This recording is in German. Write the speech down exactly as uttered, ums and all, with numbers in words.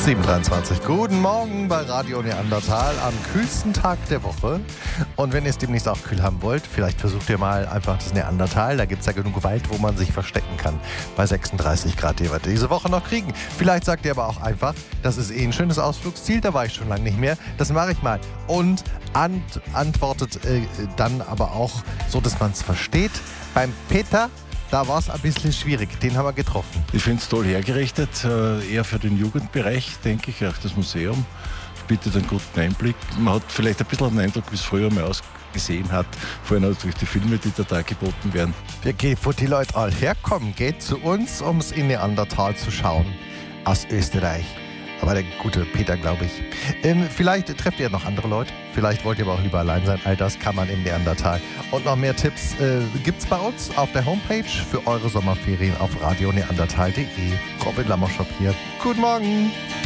sieben Uhr dreiundzwanzig. Guten Morgen bei Radio Neandertal am kühlsten Tag der Woche. Und wenn ihr es demnächst auch kühl haben wollt, vielleicht versucht ihr mal einfach das Neandertal. Da gibt es ja genug Wald, wo man sich verstecken kann. Bei sechsunddreißig Grad, die wir diese Woche noch kriegen. Vielleicht sagt ihr aber auch einfach, das ist eh ein schönes Ausflugsziel, da war ich schon lange nicht mehr. Das mache ich mal. Und ant- antwortet äh, dann aber auch so, dass man es versteht. Beim Peter, da war es ein bisschen schwierig. Den haben wir getroffen. Ich finde es toll hergerichtet, äh, eher für den Jugendbereich, denke ich, auch das Museum bietet einen guten Einblick. Man hat vielleicht ein bisschen einen Eindruck, wie es früher mal ausgesehen hat, vor allem durch die Filme, die da dargeboten werden. Wir gehen, wo die Leute all herkommen, geht zu uns, um es in Neandertal zu schauen. Aus Österreich. Aber der gute Peter, glaube ich. Ähm, vielleicht trefft ihr noch andere Leute. Vielleicht wollt ihr aber auch lieber allein sein. All das kann man im Neandertal. Und noch mehr Tipps äh, gibt's bei uns auf der Homepage für eure Sommerferien auf radio neandertal punkt de. Robin Lamoschop hier. Guten Morgen.